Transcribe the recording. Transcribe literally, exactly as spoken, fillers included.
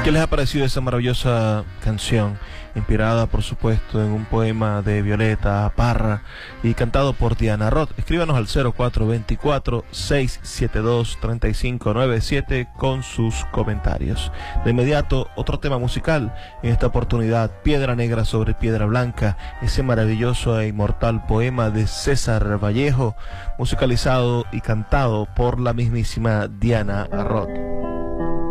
¿Qué les ha parecido esa maravillosa canción? Inspirada, por supuesto, en un poema de Violeta Parra y cantado por Diana Roth. Escríbanos al cero cuatro dos cuatro, seis siete dos, tres cinco nueve siete con sus comentarios. De inmediato, otro tema musical, en esta oportunidad, Piedra Negra sobre Piedra Blanca, ese maravilloso e inmortal poema de César Vallejo, musicalizado y cantado por la mismísima Diana Roth.